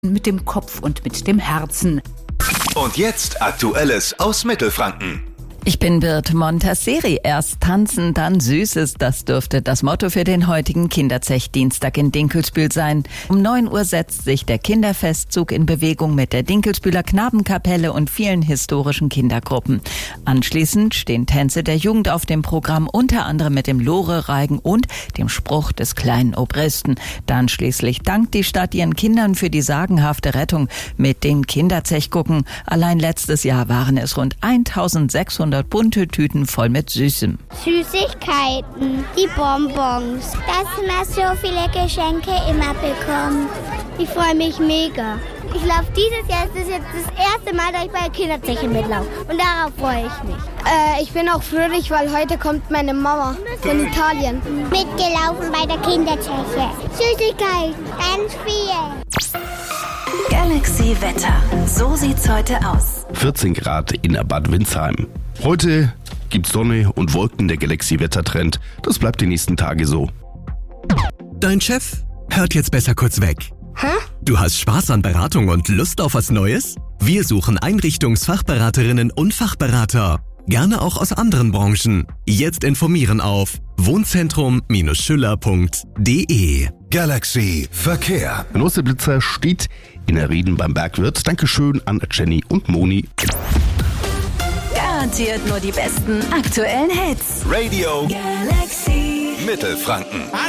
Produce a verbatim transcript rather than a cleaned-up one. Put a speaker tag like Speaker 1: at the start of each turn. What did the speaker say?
Speaker 1: Mit dem Kopf und mit dem Herzen.
Speaker 2: Und jetzt Aktuelles aus Mittelfranken.
Speaker 3: Ich bin Birte Montasseri. Erst tanzen, dann Süßes. Das dürfte das Motto für den heutigen Kinderzech-Dienstag in Dinkelsbühl sein. Um neun Uhr setzt sich der Kinderfestzug in Bewegung mit der Dinkelsbühler Knabenkapelle und vielen historischen Kindergruppen. Anschließend stehen Tänze der Jugend auf dem Programm, unter anderem mit dem Lore-Reigen und dem Spruch des kleinen Obristen. Dann schließlich dankt die Stadt ihren Kindern für die sagenhafte Rettung mit den Kinderzechgucken. Allein letztes Jahr waren es rund eintausendsechshundert bunte Tüten voll mit Süßem.
Speaker 4: Süßigkeiten, die Bonbons. Dass man so viele Geschenke immer bekommt. Ich freue mich mega. Ich laufe dieses Jahr, das ist jetzt das erste Mal, dass ich bei der Kinderzeche mitlaufe. Und darauf freue ich mich.
Speaker 5: Äh, ich bin auch fröhlich, weil heute kommt meine Mama von Italien.
Speaker 4: Mitgelaufen bei der Kinderzeche. Süßigkeiten, ganz viel.
Speaker 6: Galaxy Wetter. So sieht's heute aus.
Speaker 7: vierzehn Grad in Bad Windsheim. Heute gibt's Sonne und Wolken, der Galaxy-Wettertrend. Das bleibt die nächsten Tage so.
Speaker 8: Dein Chef hört jetzt besser kurz weg.
Speaker 5: Hä?
Speaker 8: Du hast Spaß an Beratung und Lust auf was Neues? Wir suchen Einrichtungsfachberaterinnen und Fachberater. Gerne auch aus anderen Branchen. Jetzt informieren auf wohnzentrum Schüller punkt de.
Speaker 2: Galaxy Verkehr.
Speaker 7: Ein Blitzer steht in der Rieden beim Bergwirt. Dankeschön an Jenny und Moni.
Speaker 6: Garantiert nur die besten aktuellen Hits.
Speaker 2: Radio
Speaker 6: Galaxy
Speaker 2: Mittelfranken.